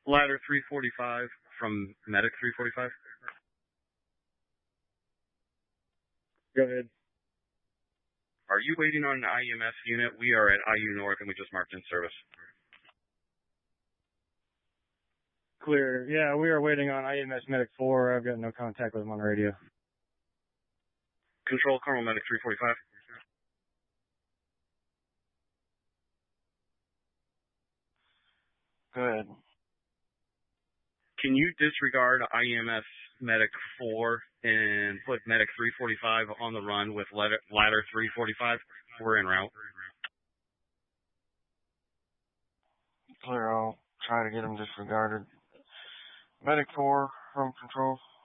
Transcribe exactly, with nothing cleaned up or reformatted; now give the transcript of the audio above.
Ladder three forty-five from Medic three forty-five. Go ahead. Are you waiting on an I E M S unit? We are at I U North and we just marked in service. Clear. Yeah, we are waiting on I E M S Medic four. I've got no contact with him on radio. Control, Colonel Medic three forty-five. Go ahead. Can you disregard I E M S Medic four and put Medic three forty-five on the run with ladder, ladder three forty-five? We're en route. Clear. I'll try to get him disregarded. Medic four from control.